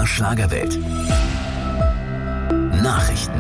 Schlagerwelt. Nachrichten.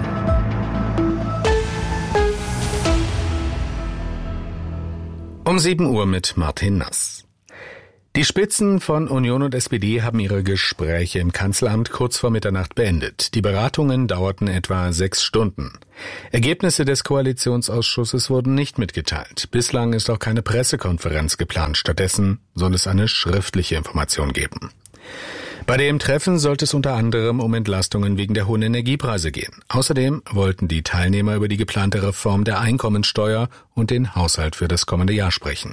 Um 7 Uhr mit Martin Nass. Die Spitzen von Union und SPD haben ihre Gespräche im Kanzleramt kurz vor Mitternacht beendet. Die Beratungen dauerten etwa 6 Stunden. Ergebnisse des Koalitionsausschusses wurden nicht mitgeteilt. Bislang ist auch keine Pressekonferenz geplant. Stattdessen soll es eine schriftliche Information geben. Bei dem Treffen sollte es unter anderem um Entlastungen wegen der hohen Energiepreise gehen. Außerdem wollten die Teilnehmer über die geplante Reform der Einkommensteuer und den Haushalt für das kommende Jahr sprechen.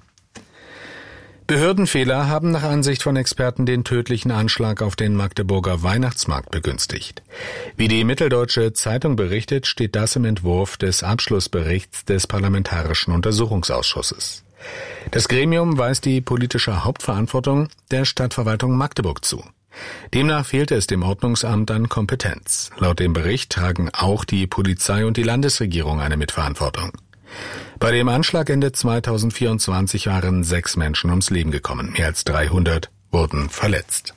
Behördenfehler haben nach Ansicht von Experten den tödlichen Anschlag auf den Magdeburger Weihnachtsmarkt begünstigt. Wie die Mitteldeutsche Zeitung berichtet, steht das im Entwurf des Abschlussberichts des Parlamentarischen Untersuchungsausschusses. Das Gremium weist die politische Hauptverantwortung der Stadtverwaltung Magdeburg zu. Demnach fehlte es dem Ordnungsamt an Kompetenz. Laut dem Bericht tragen auch die Polizei und die Landesregierung eine Mitverantwortung. Bei dem Anschlag Ende 2024 waren 6 Menschen ums Leben gekommen. Mehr als 300 wurden verletzt.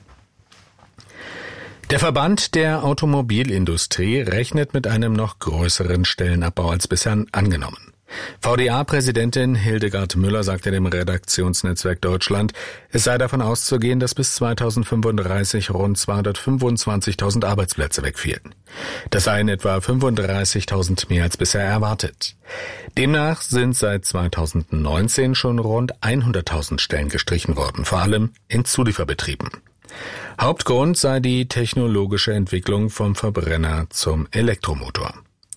Der Verband der Automobilindustrie rechnet mit einem noch größeren Stellenabbau als bisher angenommen. VDA-Präsidentin Hildegard Müller sagte dem Redaktionsnetzwerk Deutschland, es sei davon auszugehen, dass bis 2035 rund 225.000 Arbeitsplätze wegfielen. Das seien etwa 35.000 mehr als bisher erwartet. Demnach sind seit 2019 schon rund 100.000 Stellen gestrichen worden, vor allem in Zulieferbetrieben. Hauptgrund sei die technologische Entwicklung vom Verbrenner zum Elektromotor.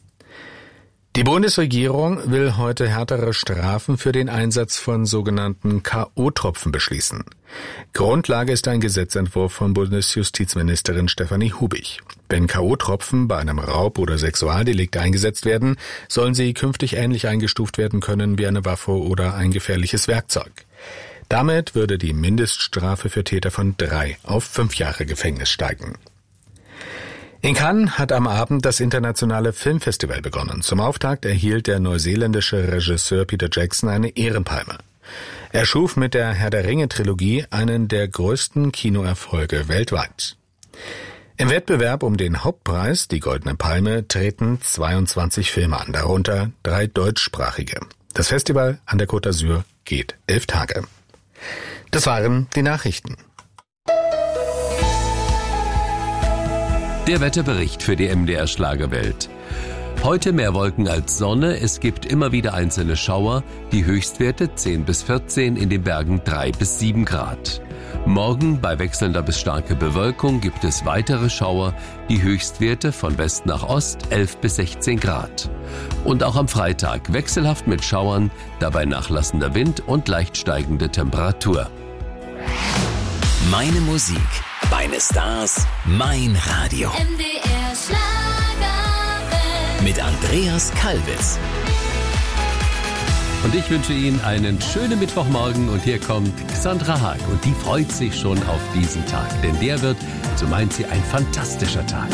Die Bundesregierung will heute härtere Strafen für den Einsatz von sogenannten K.O.-Tropfen beschließen. Grundlage ist ein Gesetzentwurf von Bundesjustizministerin Stefanie Hubig. Wenn K.O.-Tropfen bei einem Raub- oder Sexualdelikt eingesetzt werden, sollen sie künftig ähnlich eingestuft werden können wie eine Waffe oder ein gefährliches Werkzeug. Damit würde die Mindeststrafe für Täter von 3 auf 5 Jahre Gefängnis steigen. In Cannes hat am Abend das internationale Filmfestival begonnen. Zum Auftakt erhielt der neuseeländische Regisseur Peter Jackson eine Ehrenpalme. Er schuf mit der Herr-der-Ringe-Trilogie einen der größten Kinoerfolge weltweit. Im Wettbewerb um den Hauptpreis, die Goldene Palme, treten 22 Filme an, darunter 3 deutschsprachige. Das Festival an der Côte d'Azur geht 11 Tage. Das waren die Nachrichten. Der Wetterbericht für die MDR Schlagerwelt. Heute mehr Wolken als Sonne, es gibt immer wieder einzelne Schauer, die Höchstwerte 10 bis 14, in den Bergen 3 bis 7 Grad. Morgen bei wechselnder bis starker Bewölkung gibt es weitere Schauer, die Höchstwerte von West nach Ost 11 bis 16 Grad. Und auch am Freitag wechselhaft mit Schauern, dabei nachlassender Wind und leicht steigende Temperatur. Meine Musik, meine Stars, mein Radio. MDR Schlagerwelt. Mit Andreas Kalbitz. Und ich wünsche Ihnen einen schönen Mittwochmorgen und hier kommt Xandra Haag und die freut sich schon auf diesen Tag, denn der wird, so meint sie, ein fantastischer Tag.